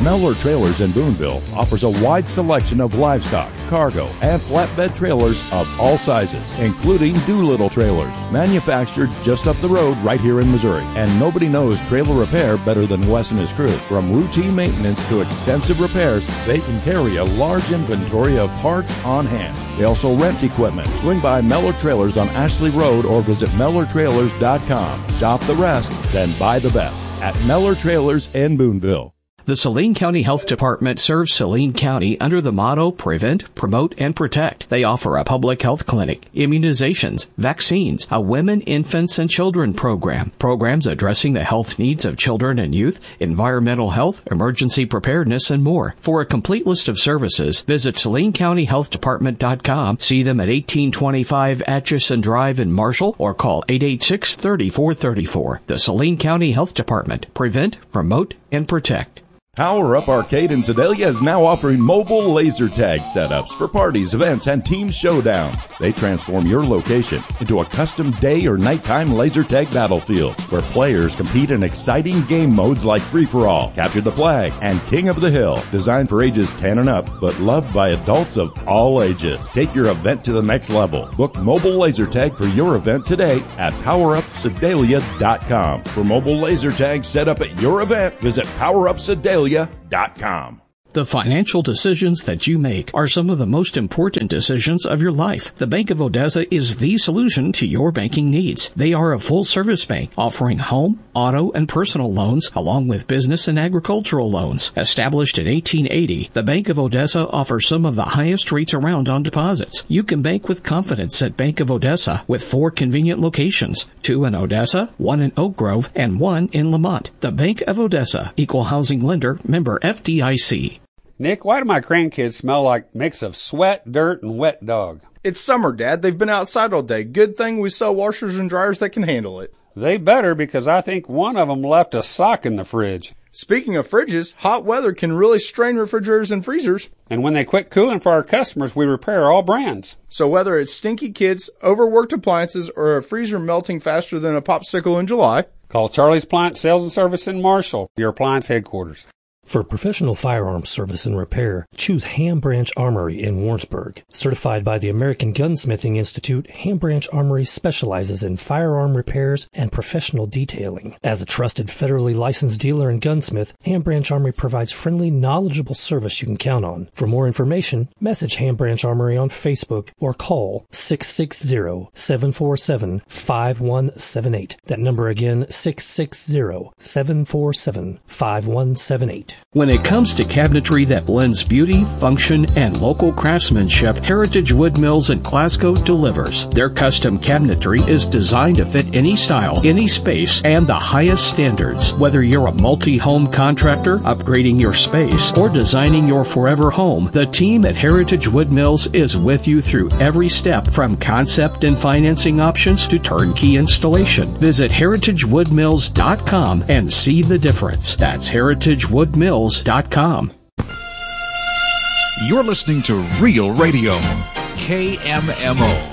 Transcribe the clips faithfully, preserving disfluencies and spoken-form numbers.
Mellor Trailers in Boonville offers a wide selection of livestock, cargo, and flatbed trailers of all sizes, including Doolittle trailers, manufactured just up the road right here in Missouri. And nobody knows trailer repair better than Wes and his crew. From routine maintenance to extensive repairs, they can carry a large inventory of parts on hand. They also rent equipment. Swing by Mellor Trailers on Ashley Road or visit Mellor Trailers dot com. Shop the rest, then buy the best at Mellor Trailers in Boonville. The Saline County Health Department serves Saline County under the motto Prevent, Promote, and Protect. They offer a public health clinic, immunizations, vaccines, a women, infants, and children program, programs addressing the health needs of children and youth, environmental health, emergency preparedness, and more. For a complete list of services, visit Saline County Health Department dot com, see them at eighteen twenty-five Atchison Drive in Marshall, or call eight eight six, three four three four. The Saline County Health Department. Prevent, Promote, and Protect. Power Up Arcade in Sedalia is now offering mobile laser tag setups for parties, events, and team showdowns. They transform your location into a custom day or nighttime laser tag battlefield where players compete in exciting game modes like Free-for-All, Capture the Flag, and King of the Hill. Designed for ages ten and up, but loved by adults of all ages. Take your event to the next level. Book mobile laser tag for your event today at Power Up Sedalia dot com. For mobile laser tag set up at your event, visit Power Up Sedalia dot com. The financial decisions that you make are some of the most important decisions of your life. The Bank of Odessa is the solution to your banking needs. They are a full-service bank offering home, auto, and personal loans along with business and agricultural loans. Established in eighteen eighty, the Bank of Odessa offers some of the highest rates around on deposits. You can bank with confidence at Bank of Odessa with four convenient locations, two in Odessa, one in Oak Grove, and one in Lamont. The Bank of Odessa, Equal Housing Lender, member F D I C. Nick, why do my grandkids smell like a mix of sweat, dirt, and wet dog? It's summer, Dad. They've been outside all day. Good thing we sell washers and dryers that can handle it. They better, because I think one of them left a sock in the fridge. Speaking of fridges, hot weather can really strain refrigerators and freezers. And when they quit cooling for our customers, we repair all brands. So whether it's stinky kids, overworked appliances, or a freezer melting faster than a popsicle in July, call Charlie's Appliance Sales and Service in Marshall, your appliance headquarters. For professional firearms service and repair, choose Ham Branch Armory in Warrensburg. Certified by the American Gunsmithing Institute, Ham Branch Armory specializes in firearm repairs and professional detailing. As a trusted federally licensed dealer and gunsmith, Ham Branch Armory provides friendly, knowledgeable service you can count on. For more information, message Ham Branch Armory on Facebook or call six six zero, seven four seven, five one seven eight. That number again, six six zero, seven four seven, five one seven eight. When it comes to cabinetry that blends beauty, function, and local craftsmanship, Heritage Wood Mills in Glasgow delivers. Their custom cabinetry is designed to fit any style, any space, and the highest standards. Whether you're a multi-home contractor, upgrading your space, or designing your forever home, the team at Heritage Wood Mills is with you through every step, from concept and financing options to turnkey installation. Visit heritage wood mills dot com and see the difference. That's heritage wood mills dot com. You're listening to Real Radio, K M M O.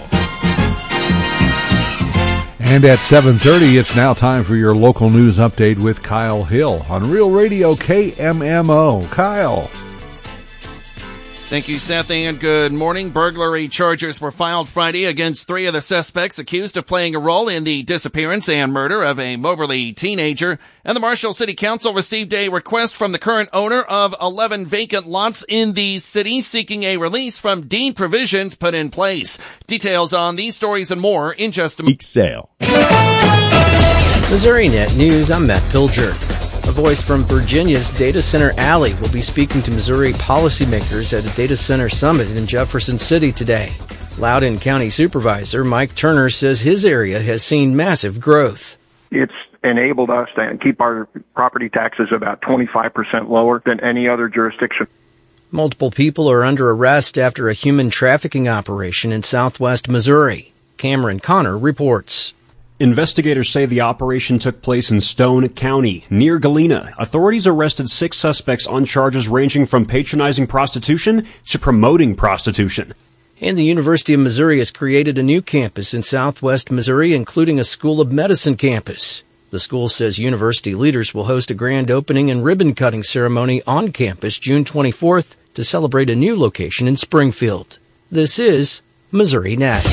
And at seven thirty, it's now time for your local news update with Kyle Hill on Real Radio, K M M O. Kyle. Thank you, Seth, and good morning. Burglary charges were filed Friday against three of the suspects accused of playing a role in the disappearance and murder of a Moberly teenager. And the Marshall City Council received a request from the current owner of eleven vacant lots in the city seeking a release from deed provisions put in place. Details on these stories and more in just a moment. Sale. Missouri Net News, I'm Matt Pilger. A voice from Virginia's Data Center Alley will be speaking to Missouri policymakers at a data center summit in Jefferson City today. Loudoun County Supervisor Mike Turner says his area has seen massive growth. It's enabled us to keep our property taxes about twenty-five percent lower than any other jurisdiction. Multiple people are under arrest after a human trafficking operation in southwest Missouri. Cameron Connor reports. Investigators say the operation took place in Stone County, near Galena. Authorities arrested six suspects on charges ranging from patronizing prostitution to promoting prostitution. And the University of Missouri has created a new campus in southwest Missouri, including a School of Medicine campus. The school says university leaders will host a grand opening and ribbon-cutting ceremony on campus June twenty-fourth to celebrate a new location in Springfield. This is Missouri Net.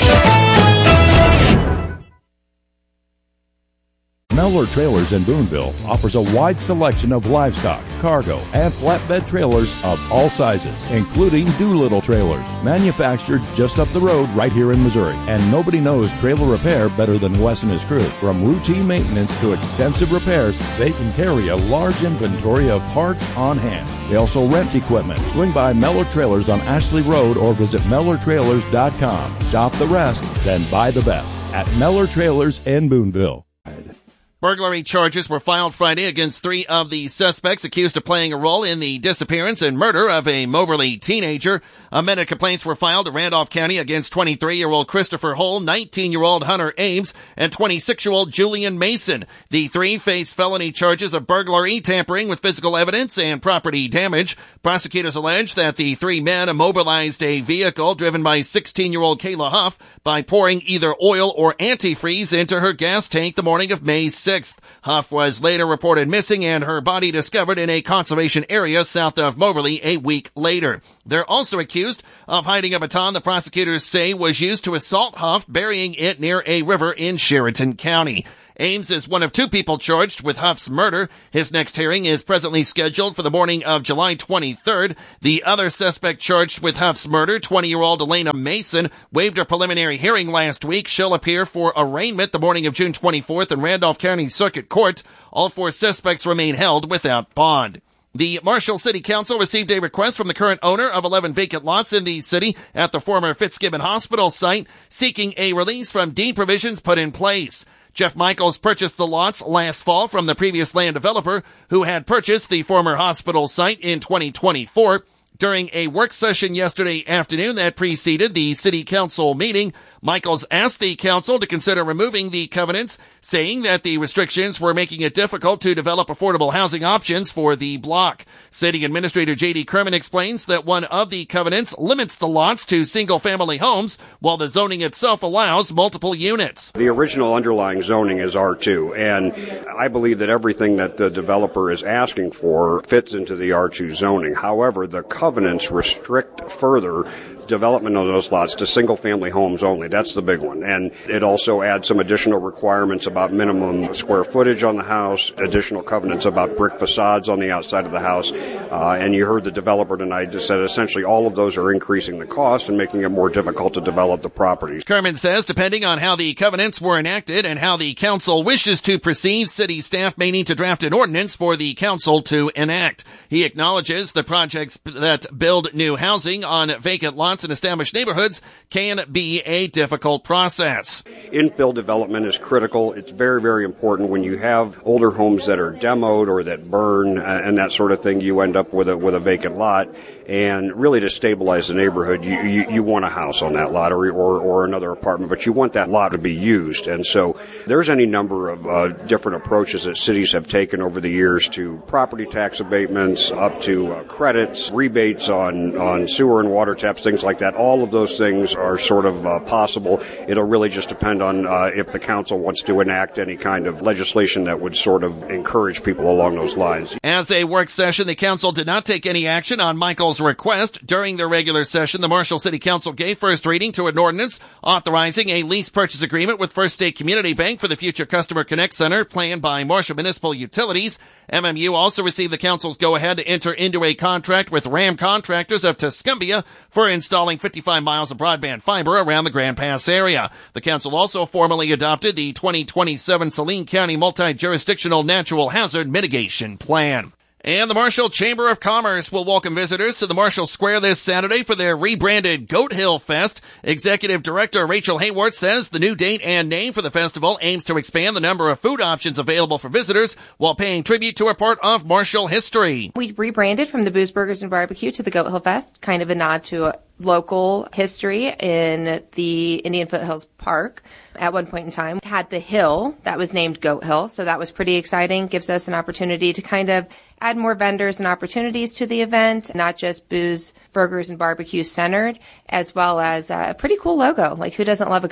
Mellor Trailers in Boonville offers a wide selection of livestock, cargo, and flatbed trailers of all sizes, including Doolittle trailers, manufactured just up the road right here in Missouri. And nobody knows trailer repair better than Wes and his crew. From routine maintenance to extensive repairs, they can carry a large inventory of parts on hand. They also rent equipment. Swing by Mellor Trailers on Ashley Road or visit Mellor Trailers dot com. Shop the rest, then buy the best at Mellor Trailers in Boonville. Burglary charges were filed Friday against three of the suspects accused of playing a role in the disappearance and murder of a Moberly teenager. Amended complaints were filed in Randolph County against twenty-three-year-old Christopher Hull, nineteen-year-old Hunter Ames, and twenty-six-year-old Julian Mason. The three face felony charges of burglary, tampering with physical evidence, and property damage. Prosecutors allege that the three men immobilized a vehicle driven by sixteen-year-old Kayla Huff by pouring either oil or antifreeze into her gas tank the morning of May sixth. Huff was later reported missing and her body discovered in a conservation area south of Moberly a week later. They're also accused of hiding a baton the prosecutors say was used to assault Huff, burying it near a river in Sheridan County. Ames is one of two people charged with Huff's murder. His next hearing is presently scheduled for the morning of July twenty-third. The other suspect charged with Huff's murder, twenty-year-old Elena Mason, waived her preliminary hearing last week. She'll appear for arraignment the morning of June twenty-fourth in Randolph County Circuit Court. All four suspects remain held without bond. The Marshall City Council received a request from the current owner of eleven vacant lots in the city at the former Fitzgibbon Hospital site, seeking a release from deed provisions put in place. Jeff Michaels purchased the lots last fall from the previous land developer who had purchased the former hospital site in twenty twenty-four. During a work session yesterday afternoon that preceded the city council meeting, Michaels asked the council to consider removing the covenants, saying that the restrictions were making it difficult to develop affordable housing options for the block. City Administrator J D Kerman explains that one of the covenants limits the lots to single-family homes, while the zoning itself allows multiple units. The original underlying zoning is R two, and I believe that everything that the developer is asking for fits into the R two zoning. However, the covenants restrict further development of those lots to single-family homes only. That's the big one. And it also adds some additional requirements about minimum square footage on the house, additional covenants about brick facades on the outside of the house. Uh, and you heard the developer tonight just said essentially all of those are increasing the cost and making it more difficult to develop the properties. Kerman says depending on how the covenants were enacted and how the council wishes to proceed, city staff may need to draft an ordinance for the council to enact. He acknowledges the projects that build new housing on vacant lots in established neighborhoods can be a difficult process. Infill development is critical. It's very, very important when you have older homes that are demoed or that burn uh, and that sort of thing. You end up with a with a vacant lot. And really to stabilize the neighborhood, you, you, you want a house on that lot or, or, or another apartment, but you want that lot to be used. And so there's any number of uh, different approaches that cities have taken over the years to property tax abatements, up to uh, credits, rebates on, on sewer and water taps, things like that. All of those things are sort of uh, possible. It'll really just depend on uh, if the council wants to enact any kind of legislation that would sort of encourage people along those lines. As a work session, the council did not take any action on Michael's request. During their regular session, the Marshall City Council gave first reading to an ordinance authorizing a lease purchase agreement with First State Community Bank for the future Customer Connect Center planned by Marshall Municipal Utilities. M M U also received the council's go-ahead to enter into a contract with Ram Contractors of Tuscumbia for installing fifty-five miles of broadband fiber around the Grand Pass area. The council also formally adopted the twenty twenty-seven Saline County Multi-Jurisdictional Natural Hazard Mitigation Plan. And the Marshall Chamber of Commerce will welcome visitors to the Marshall Square this Saturday for their rebranded Goat Hill Fest. Executive Director Rachel Hayward says the new date and name for the festival aims to expand the number of food options available for visitors while paying tribute to a part of Marshall history. We rebranded from the Booze, Burgers, and Barbecue to the Goat Hill Fest, kind of a nod to local history in the Indian Foothills Park. At one point in time, had the hill that was named Goat Hill, so that was pretty exciting. Gives us an opportunity to kind of add more vendors and opportunities to the event, not just booze, burgers, and barbecue centered, as well as a pretty cool logo. Like, who doesn't love a goat?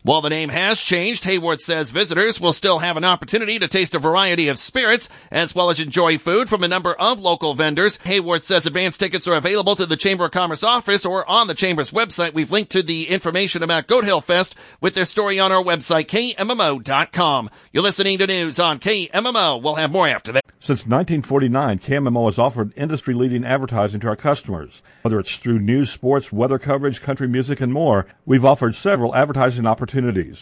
While the name has changed, Hayworth says visitors will still have an opportunity to taste a variety of spirits as well as enjoy food from a number of local vendors. Hayworth says advance tickets are available to the Chamber of Commerce office or on the Chamber's website. We've linked to the information about Goat Hill Fest with their story on our website, K M M O dot com. You're listening to news on K M M O. We'll have more after that. Since nineteen forty-nine, K M M O has offered industry-leading advertising to our customers. Whether it's through news, sports, weather coverage, country music, and more, we've offered several advertising opportunities.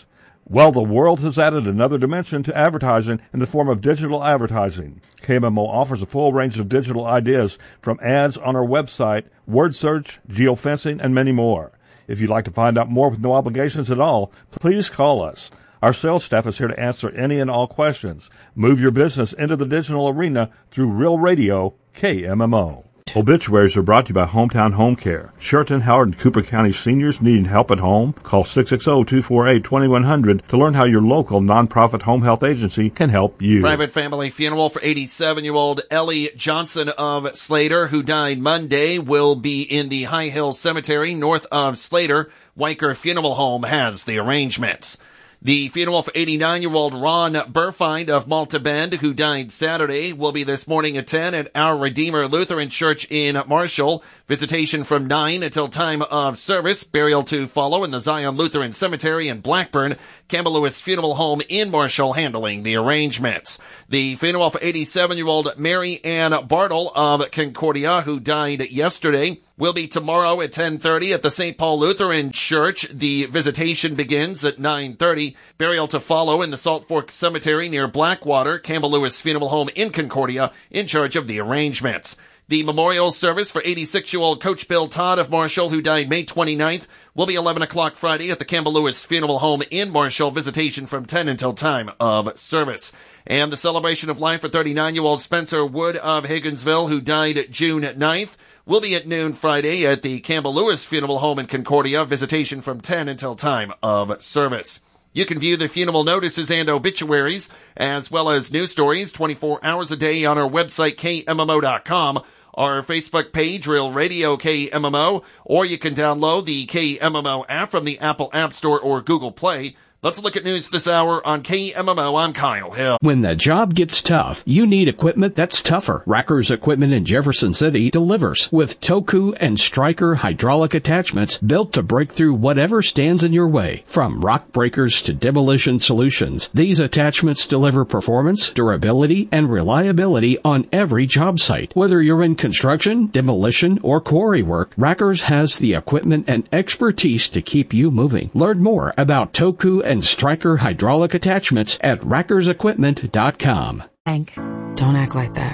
Well, the world has added another dimension to advertising in the form of digital advertising. K M M O offers a full range of digital ideas from ads on our website, word search, geofencing, and many more. If you'd like to find out more with no obligations at all, please call us. Our sales staff is here to answer any and all questions. Move your business into the digital arena through Real Radio K M M O. Obituaries are brought to you by Hometown Home Care. Sheraton, Howard, and Cooper County seniors needing help at home? Call six six zero, two four eight, two one zero zero to learn how your local nonprofit home health agency can help you. Private family funeral for eighty-seven-year-old Ellie Johnson of Slater, who died Monday, will be in the High Hill Cemetery north of Slater. Weicker Funeral Home has the arrangements. The funeral for eighty-nine-year-old Ron Burfind of Malta Bend, who died Saturday, will be this morning at ten at Our Redeemer Lutheran Church in Marshall. Visitation from nine until time of service. Burial to follow in the Zion Lutheran Cemetery in Blackburn. Campbell Lewis Funeral Home in Marshall handling the arrangements. The funeral for eighty-seven-year-old Mary Ann Bartle of Concordia, who died yesterday, will be tomorrow at ten thirty at the Saint Paul Lutheran Church. The visitation begins at nine thirty. Burial to follow in the Salt Fork Cemetery near Blackwater. Campbell Lewis Funeral Home in Concordia in charge of the arrangements. The memorial service for eighty-six-year-old Coach Bill Todd of Marshall, who died May twenty-ninth, will be eleven o'clock Friday at the Campbell Lewis Funeral Home in Marshall. Visitation from ten until time of service. And the celebration of life for thirty-nine-year-old Spencer Wood of Higginsville, who died June ninth, will be at noon Friday at the Campbell Lewis Funeral Home in Concordia. Visitation from ten until time of service. You can view the funeral notices and obituaries, as well as news stories twenty-four hours a day on our website, K M M O dot com, our Facebook page, Real Radio K M M O, or you can download the K M M O app from the Apple App Store or Google Play. Let's look at news this hour on K M M O. I'm Kyle Hill. When the job gets tough, you need equipment that's tougher. Racker's Equipment in Jefferson City delivers with Toku and Stryker hydraulic attachments built to break through whatever stands in your way. From rock breakers to demolition solutions, these attachments deliver performance, durability, and reliability on every job site. Whether you're in construction, demolition, or quarry work, Racker's has the equipment and expertise to keep you moving. Learn more about Toku and Stryker hydraulic attachments at rackers equipment dot com. Hank, don't act like that.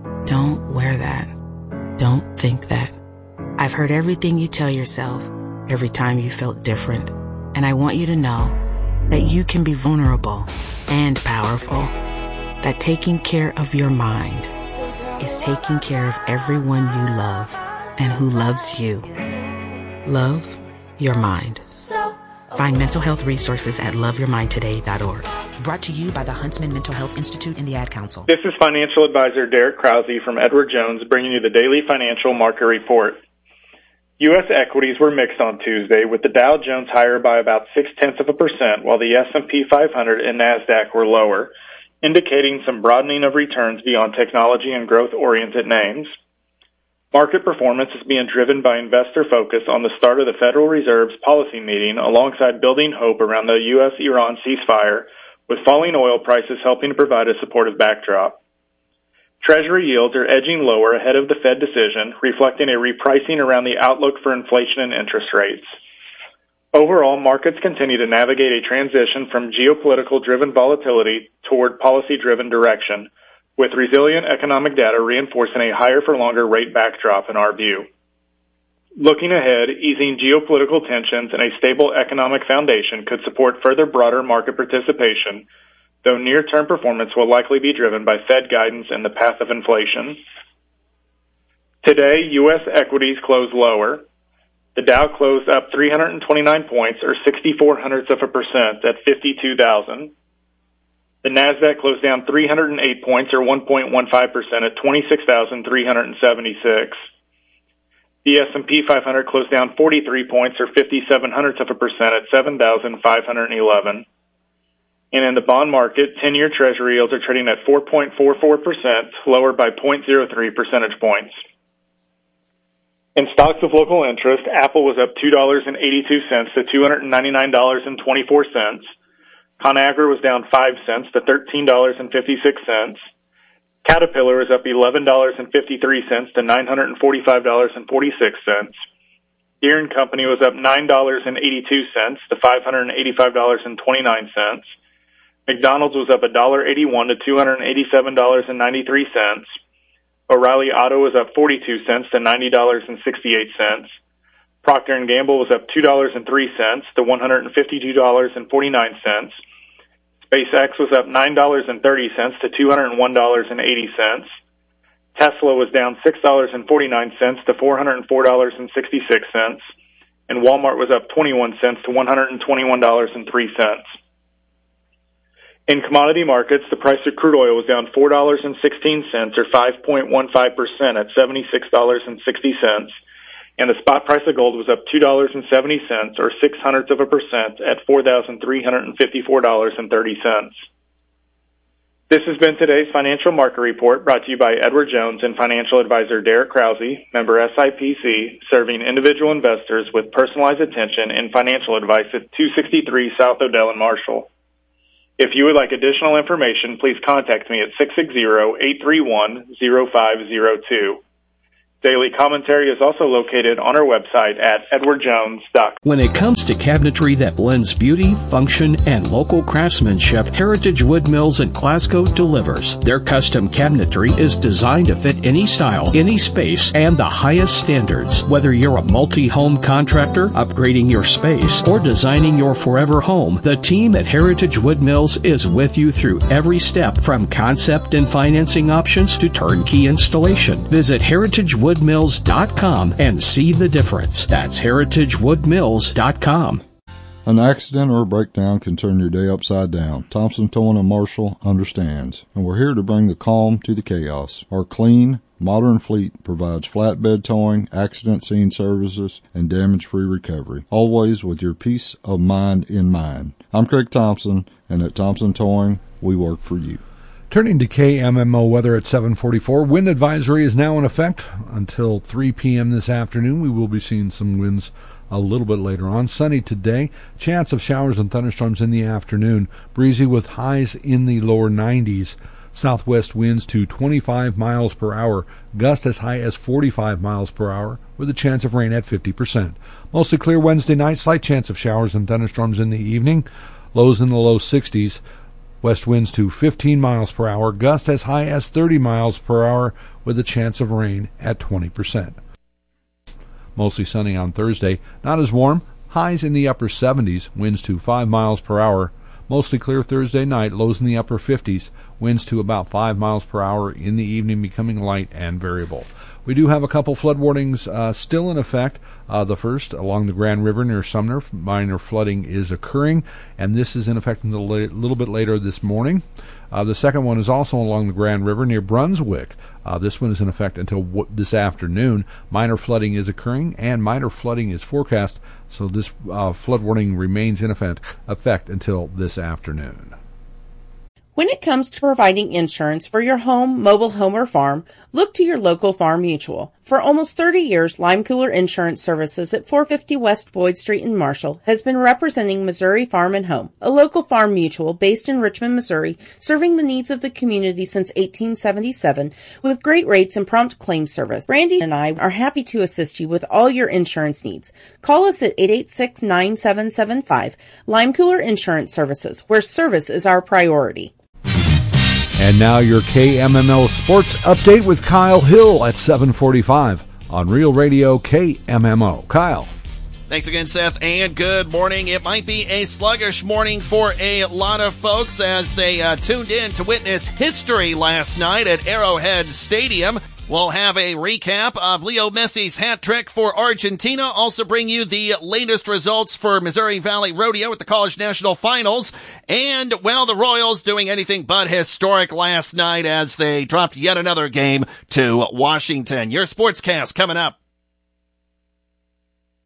Don't wear that. Don't think that. I've heard everything you tell yourself every time you felt different. And I want you to know that you can be vulnerable and powerful. That taking care of your mind is taking care of everyone you love and who loves you. Love your mind. Find mental health resources at love your mind today dot org. Brought to you by the Huntsman Mental Health Institute and the Ad Council. This is financial advisor Derek Krause from Edward Jones bringing you the daily financial market report. U S equities were mixed on Tuesday, with the Dow Jones higher by about six-tenths of a percent, while the S and P five hundred and NASDAQ were lower, indicating some broadening of returns beyond technology and growth-oriented names. Market performance is being driven by investor focus on the start of the Federal Reserve's policy meeting, alongside building hope around the U S Iran ceasefire, with falling oil prices helping to provide a supportive backdrop. Treasury yields are edging lower ahead of the Fed decision, reflecting a repricing around the outlook for inflation and interest rates. Overall, markets continue to navigate a transition from geopolitical-driven volatility toward policy-driven direction, with resilient economic data reinforcing a higher-for-longer rate backdrop in our view. Looking ahead, easing geopolitical tensions and a stable economic foundation could support further broader market participation, though near-term performance will likely be driven by Fed guidance and the path of inflation. Today, U S equities closed lower. The Dow closed up three hundred twenty-nine points, or sixty-four hundredths of a percent, at fifty-two thousand. The NASDAQ closed down three hundred eight points, or one point one five percent, at twenty-six thousand three hundred seventy-six. The S and P five hundred closed down forty-three points, or fifty-seven hundredths of a percent, at seven thousand five hundred eleven. And in the bond market, ten-year Treasury yields are trading at four point four four percent, lower by zero point zero three percentage points. In stocks of local interest, Apple was up two dollars and eighty-two cents to two hundred ninety-nine dollars and twenty-four cents. ConAgra was down five cents to thirteen dollars and fifty-six cents. Caterpillar is up eleven dollars and fifty-three cents to nine hundred forty-five dollars and forty-six cents. Deere and Company was up nine dollars and eighty-two cents to five hundred eighty-five dollars and twenty-nine cents. McDonald's was up one dollar and eighty-one cents to two hundred eighty-seven dollars and ninety-three cents. O'Reilly Auto was up forty-two cents to ninety dollars and sixty-eight cents. Procter and Gamble was up two dollars and three cents to one hundred fifty-two dollars and forty-nine cents. SpaceX was up nine dollars and thirty cents to two hundred one dollars and eighty cents. Tesla was down six dollars and forty-nine cents to four hundred four dollars and sixty-six cents. And Walmart was up twenty-one cents to one hundred twenty-one dollars and three cents. In commodity markets, the price of crude oil was down four dollars and sixteen cents, or five point one five percent, at seventy-six dollars and sixty cents. And the spot price of gold was up two dollars and seventy cents, or six hundredths of a percent, at four thousand three hundred fifty-four dollars and thirty cents. This has been today's Financial Market Report, brought to you by Edward Jones and financial advisor Derek Krause, member S I P C, serving individual investors with personalized attention and financial advice at two sixty-three South Odell in Marshall. If you would like additional information, please contact me at six six zero, eight three one, zero five zero two. Daily commentary is also located on our website at edward jones dot com. When it comes to cabinetry that blends beauty, function, and local craftsmanship, Heritage Wood Mills in Glasgow delivers. Their custom cabinetry is designed to fit any style, any space, and the highest standards. Whether you're a multi-home contractor, upgrading your space, or designing your forever home, the team at Heritage Wood Mills is with you through every step, from concept and financing options to turnkey installation. Visit heritage wood mills dot com and see the difference. That's heritage wood mills dot com. An accident or a breakdown can turn your day upside down. Thompson Towing and Marshall understands, and we're here to bring the calm to the chaos. Our clean, modern fleet provides flatbed towing, accident scene services, and damage-free recovery, always with your peace of mind in mind. I'm Craig Thompson, and at Thompson Towing, we work for you. Turning to K M M O weather at seven forty-four, wind advisory is now in effect until three p.m. this afternoon. We will be seeing some winds a little bit later on. Sunny today, chance of showers and thunderstorms in the afternoon, breezy with highs in the lower nineties. Southwest winds to twenty-five miles per hour, gust as high as forty-five miles per hour, with a chance of rain at fifty percent. Mostly clear Wednesday night, slight chance of showers and thunderstorms in the evening, lows in the low sixties. West winds to fifteen miles per hour, gust as high as thirty miles per hour, with a chance of rain at twenty percent. Mostly sunny on Thursday, not as warm, highs in the upper seventies, winds to five miles per hour. Mostly clear Thursday night, lows in the upper fifties, winds to about five miles per hour, in the evening becoming light and variable. We do have a couple flood warnings uh, still in effect. Uh, the first, along the Grand River near Sumner, minor flooding is occurring, and this is in effect a little bit later this morning. Uh, the second one is also along the Grand River near Brunswick. Uh, this one is in effect until w- this afternoon. Minor flooding is occurring, and minor flooding is forecast, so this uh, flood warning remains in effect, effect until this afternoon. When it comes to providing insurance for your home, mobile home, or farm, look to your local Farm Mutual. For almost thirty years, Lime Cooler Insurance Services at four fifty West Boyd Street in Marshall has been representing Missouri Farm and Home, a local farm mutual based in Richmond, Missouri, serving the needs of the community since eighteen seventy-seven with great rates and prompt claim service. Brandy and I are happy to assist you with all your insurance needs. Call us at eight eight six, nine seven seven five. Lime Cooler Insurance Services, where service is our priority. And now your K M M L Sports Update with Kyle Hill at seven forty-five on Real Radio K M M O. Kyle. Thanks again, Seth, and good morning. It might be a sluggish morning for a lot of folks as they uh, tuned in to witness history last night at Arrowhead Stadium. We'll have a recap of Leo Messi's hat trick for Argentina. Also bring you the latest results for Missouri Valley Rodeo at the College National Finals. And, well, the Royals doing anything but historic last night as they dropped yet another game to Washington. Your sportscast coming up.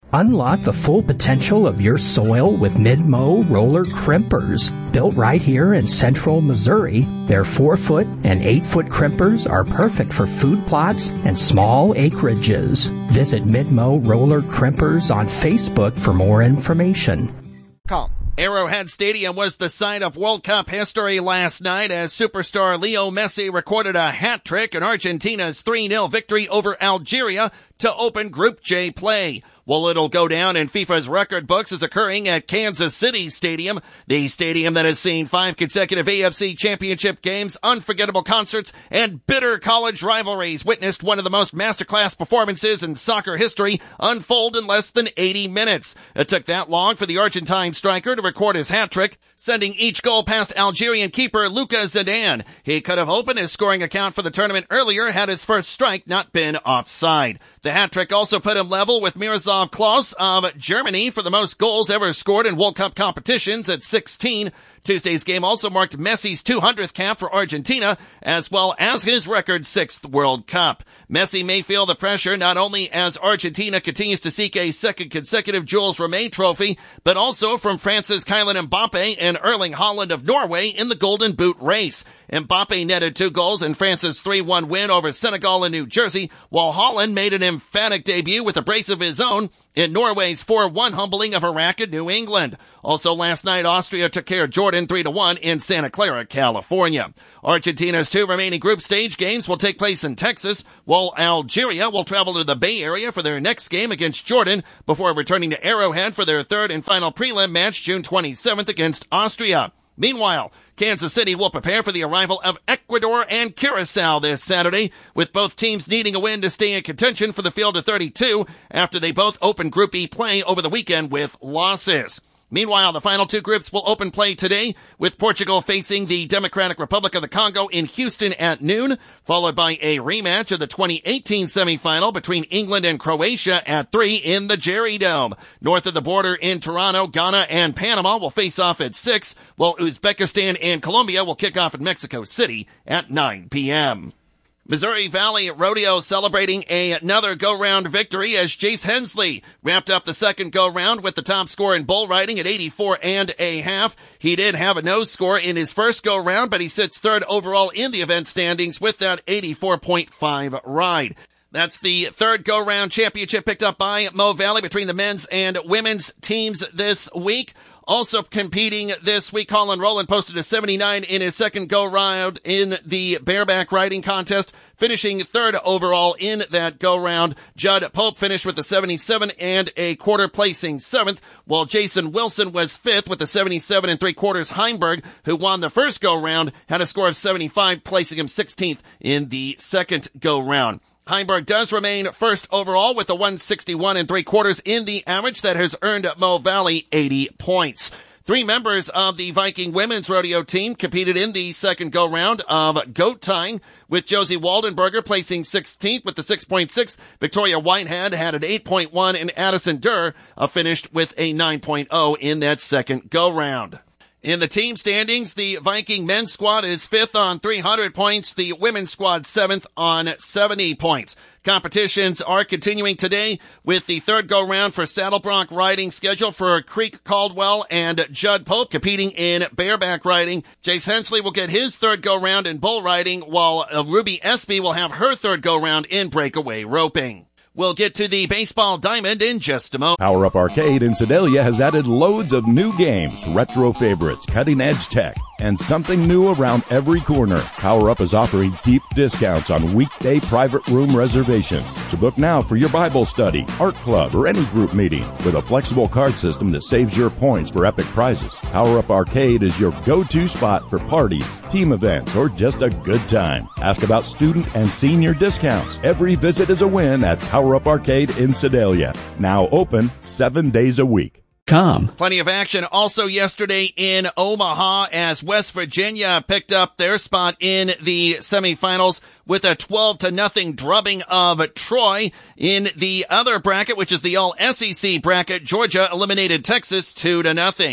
Unlock the full potential of your soil with Mid-Mow roller crimpers. Built right here in central Missouri, their four foot and eight foot crimpers are perfect for food plots and small acreages. Visit Mid-Mow roller crimpers on Facebook for more information. Come. Arrowhead Stadium was the site of World Cup history last night as superstar Leo Messi recorded a hat trick in Argentina's three nil victory over Algeria to open Group J play. Well, it'll go down in FIFA's record books as occurring at Kansas City Stadium, the stadium that has seen five consecutive A F C championship games, unforgettable concerts, and bitter college rivalries, witnessed one of the most masterclass performances in soccer history unfold in less than eighty minutes. It took that long for the Argentine striker to record his hat trick, sending each goal past Algerian keeper Luka Zidane. He could have opened his scoring account for the tournament earlier had his first strike not been offside. The hat trick also put him level with Miroslav Klose of Germany for the most goals ever scored in World Cup competitions at sixteen. Tuesday's game also marked Messi's two hundredth cap for Argentina, as well as his record sixth World Cup. Messi may feel the pressure not only as Argentina continues to seek a second consecutive Jules Rimet trophy, but also from France's Kylian Mbappe and Erling Haaland of Norway in the Golden Boot race. Mbappe netted two goals in France's three one win over Senegal in New Jersey, while Haaland made an emphatic debut with a brace of his own in Norway's four one humbling of Iraq in New England. Also last night, Austria took care of Jordan three to one in Santa Clara, California. Argentina's two remaining group stage games will take place in Texas, while Algeria will travel to the Bay Area for their next game against Jordan before returning to Arrowhead for their third and final prelim match June twenty-seventh against Austria. Meanwhile, Kansas City will prepare for the arrival of Ecuador and Curacao this Saturday, with both teams needing a win to stay in contention for the field of thirty-two after they both opened Group E play over the weekend with losses. Meanwhile, the final two groups will open play today, with Portugal facing the Democratic Republic of the Congo in Houston at noon, followed by a rematch of the twenty eighteen semifinal between England and Croatia at three in the Jerry Dome. North of the border in Toronto, Ghana and Panama will face off at six, while Uzbekistan and Colombia will kick off in Mexico City at nine p.m. Missouri Valley Rodeo celebrating a, another go-round victory as Jace Hensley wrapped up the second go-round with the top score in bull riding at eighty-four and a half. He did have a nose score in his first go-round, but he sits third overall in the event standings with that eighty-four point five ride. That's the third go-round championship picked up by Mo Valley between the men's and women's teams this week. Also competing this week, Colin Rowland posted a seventy-nine in his second go-round in the bareback riding contest, finishing third overall in that go-round. Judd Pope finished with a seventy-seven and a quarter, placing seventh, while Jason Wilson was fifth with a seventy-seven and three quarters. Heimberg, who won the first go-round, had a score of seventy-five, placing him sixteenth in the second go-round. Heimberg does remain first overall with a one sixty-one and three quarters in the average that has earned Mo Valley eighty points. Three members of the Viking women's rodeo team competed in the second go-round of goat tying, with Josie Waldenberger placing sixteenth with the six point six. Victoria Whitehead had an eight point one, and Addison Durr uh, finished with a nine point oh in that second go-round. In the team standings, the Viking men's squad is fifth on three hundred points, the women's squad seventh on seventy points. Competitions are continuing today with the third go-round for Saddlebronc riding scheduled for Creek Caldwell and Judd Pope competing in bareback riding. Jace Hensley will get his third go-round in bull riding, while uh, Ruby Espy will have her third go-round in breakaway roping. We'll get to the baseball diamond in just a moment. Power Up Arcade in Sedalia has added loads of new games, retro favorites, cutting-edge tech, and something new around every corner. Power Up is offering deep discounts on weekday private room reservations. So book now for your Bible study, art club, or any group meeting with a flexible card system that saves your points for epic prizes. Power Up Arcade is your go-to spot for parties, team events, or just a good time. Ask about student and senior discounts. Every visit is a win at Power Up Arcade in Sedalia. Now open seven days a week. Come. Plenty of action also yesterday in Omaha as West Virginia picked up their spot in the semifinals with a twelve to nothing drubbing of Troy. In the other bracket, which is the all S E C bracket, Georgia eliminated Texas two to nothing.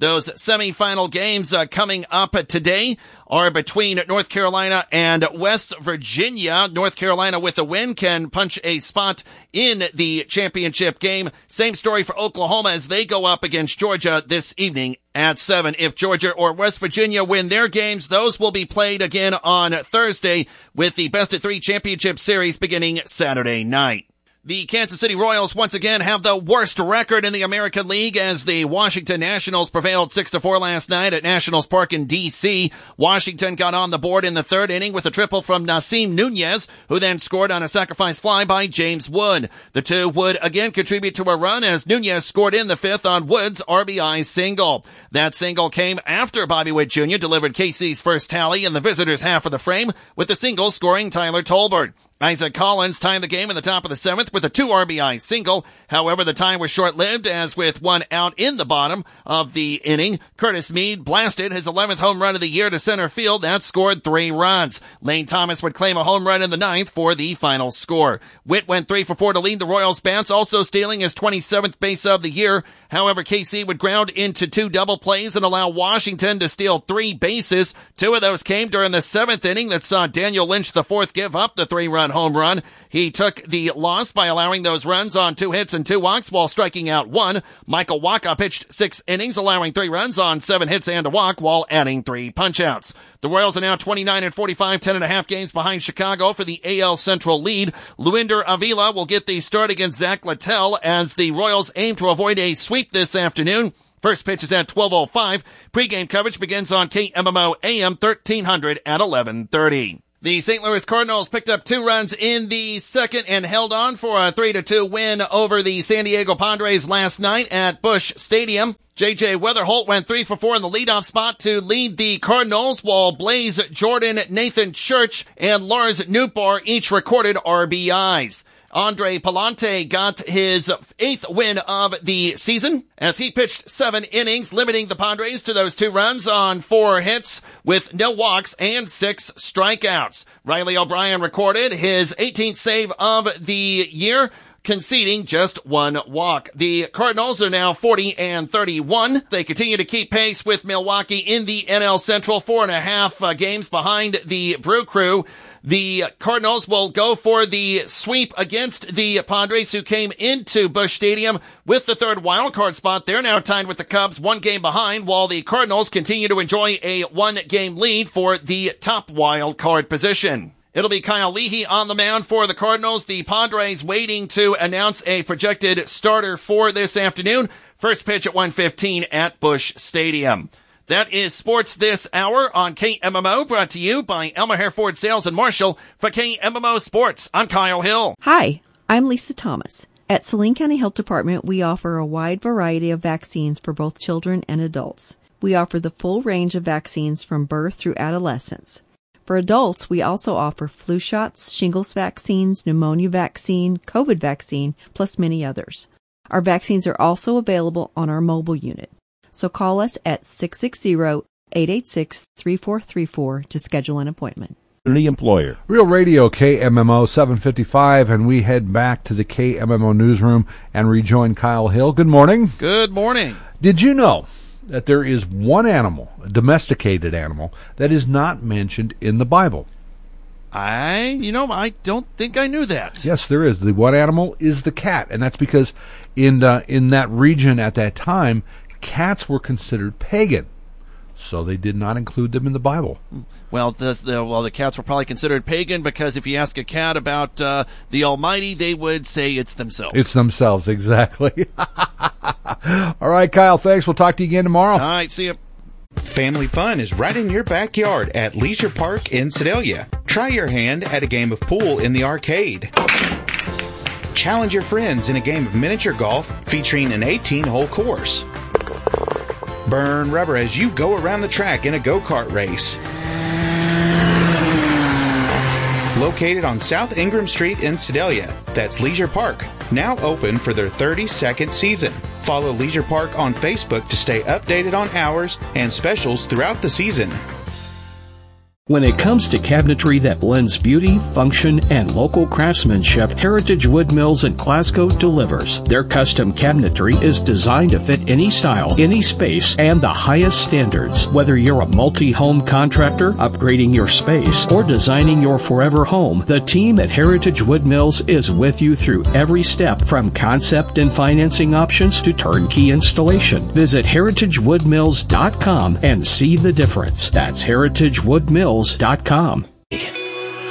Those semifinal games uh, coming up today are between North Carolina and West Virginia. North Carolina with a win can punch a spot in the championship game. Same story for Oklahoma as they go up against Georgia this evening at seven. If Georgia or West Virginia win their games, those will be played again on Thursday with the best of three championship series beginning Saturday night. The Kansas City Royals once again have the worst record in the American League as the Washington Nationals prevailed six to four last night at Nationals Park in D C. Washington got on the board in the third inning with a triple from Nasim Nunez, who then scored on a sacrifice fly by James Wood. The two would again contribute to a run as Nunez scored in the fifth on Wood's R B I single. That single came after Bobby Witt Junior delivered K C's first tally in the visitors' half of the frame, with the single scoring Tyler Tolbert. Isaac Collins tied the game in the top of the seventh with a two R B I single. However, the tie was short-lived as with one out in the bottom of the inning, Curtis Mead blasted his eleventh home run of the year to center field. That scored three runs. Lane Thomas would claim a home run in the ninth for the final score. Witt went three for four to lead the Royals bats, also stealing his twenty-seventh base of the year. However, K C would ground into two double plays and allow Washington to steal three bases. Two of those came during the seventh inning that saw Daniel Lynch the fourth give up the three-run home run. He took the loss by allowing those runs on two hits and two walks while striking out one. Michael Wacha pitched six innings, allowing three runs on seven hits and a walk while adding three punch-outs. The Royals are now twenty-nine and forty-five, ten and a half games behind Chicago for the A L Central lead. Luinder Avila will get the start against Zach Littell as the Royals aim to avoid a sweep this afternoon. First pitch is at twelve oh five. Pre-game coverage begins on K M M O A M thirteen hundred at eleven thirty. The Saint Louis Cardinals picked up two runs in the second and held on for a three to two win over the San Diego Padres last night at Busch Stadium. J J Weatherholt went three for four in the leadoff spot to lead the Cardinals, while Blaze Jordan, Nathan Church, and Lars Nootbaar each recorded R B Is. Andre Palante got his eighth win of the season as he pitched seven innings, limiting the Padres to those two runs on four hits with no walks and six strikeouts. Riley O'Brien recorded his eighteenth save of the year, conceding just one walk. The Cardinals are now forty and thirty-one. They continue to keep pace with Milwaukee in the N L Central, four and a half uh, games behind the Brew Crew. The Cardinals will go for the sweep against the Padres, who came into Busch Stadium with the third wildcard spot. They're now tied with the Cubs, one game behind, while the Cardinals continue to enjoy a one-game lead for the top wildcard position. It'll be Kyle Leahy on the mound for the Cardinals. The Padres waiting to announce a projected starter for this afternoon. First pitch at one fifteen at Busch Stadium. That is sports this hour on K M M O, brought to you by Elmer Hare Ford Sales and Marshall. For K M M O Sports, I'm Kyle Hill. Hi, I'm Lisa Thomas. At Saline County Health Department, we offer a wide variety of vaccines for both children and adults. We offer the full range of vaccines from birth through adolescence. For adults, we also offer flu shots, shingles vaccines, pneumonia vaccine, COVID vaccine, plus many others. Our vaccines are also available on our mobile unit. So call us at six six zero, eight eight six, three four three four to schedule an appointment. The employer. Real Radio K M M O seven fifty-five, and we head back to the K M M O newsroom and rejoin Kyle Hill. Good morning. Good morning. Did you know that there is one animal, a domesticated animal, that is not mentioned in the Bible? I, you know, I don't think I knew that. Yes, there is. The one animal is the cat, and that's because in uh, in that region at that time, cats were considered pagan, so they did not include them in the Bible. Well, the, the, well, the cats were probably considered pagan because if you ask a cat about uh, the Almighty, they would say it's themselves. It's themselves, exactly. All right, Kyle, thanks. We'll talk to you again tomorrow. All right, see you. Family fun is right in your backyard at Leisure Park in Sedalia. Try your hand at a game of pool in the arcade. Challenge your friends in a game of miniature golf featuring an eighteen-hole course. Burn rubber as you go around the track in a go-kart race. Located on South Ingram Street in Sedalia, that's Leisure Park, now open for their thirty-second season. Follow Leisure Park on Facebook to stay updated on hours and specials throughout the season. When it comes to cabinetry that blends beauty, function, and local craftsmanship, Heritage Wood Mills in Glasgow delivers. Their custom cabinetry is designed to fit any style, any space, and the highest standards. Whether you're a multi-home contractor, upgrading your space, or designing your forever home, the team at Heritage Wood Mills is with you through every step, from concept and financing options to turnkey installation. Visit heritage wood mills dot com and see the difference. That's heritage wood mills dot com.